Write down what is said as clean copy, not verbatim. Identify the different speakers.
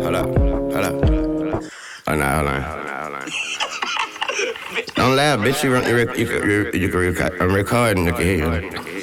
Speaker 1: Hold up. Hold on. Don't laugh, bitch. I'm recording. I can hear you.